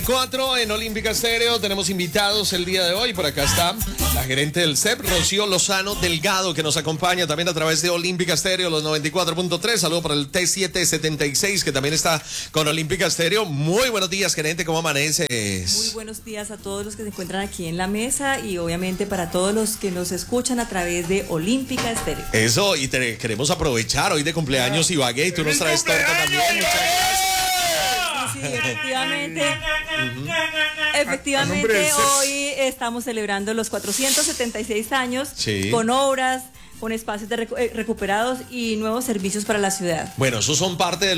4 en Olímpica Estéreo, tenemos invitados el día de hoy. Por acá está la gerente del CEP, Rocío Lozano Delgado, que nos acompaña también a través de Olímpica Estéreo, los 94.3. Saludo para el T776, que también está con Olímpica Estéreo. Muy buenos días, gerente, ¿cómo amaneces? Muy buenos días a todos los que se encuentran aquí en la mesa y obviamente para todos los que nos escuchan a través de Olímpica Estéreo. Eso, y queremos aprovechar hoy de cumpleaños Ibagué, y tú nos traes torta también. Muchas gracias. Sí, efectivamente hoy estamos celebrando los 476 años con obras, con espacios recuperados y nuevos servicios para la ciudad. Bueno, esos son parte de